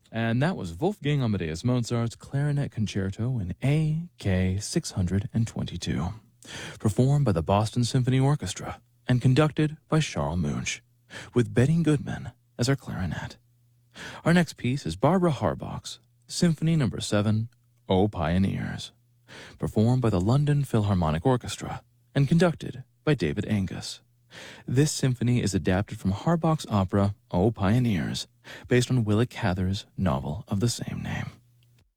And that was Wolfgang Amadeus Mozart's Clarinet Concerto in A.K. 622, performed by the Boston Symphony Orchestra and conducted by Charles Munch, with Betty Goodman as our clarinet. Our next piece is Barbara Harbach's Symphony No. 7, O Pioneers, performed by the London Philharmonic Orchestra and conducted by David Angus. This symphony is adapted from Harbach's opera O Pioneers, based on Willa Cather's novel of the same name.